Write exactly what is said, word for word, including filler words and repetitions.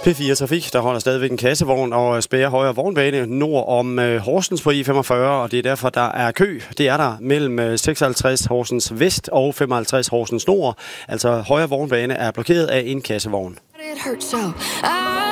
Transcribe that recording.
P fire Trafik, der holder stadigvæk en kassevogn og spærrer højre vognbane nord om øh, Horsens på I femogfyrre, og det er derfor, der er kø. Det er der mellem øh, seksoghalvtreds Horsens Vest og femoghalvtreds Horsens Nord. Altså højre vognbane er blokeret af en kassevogn.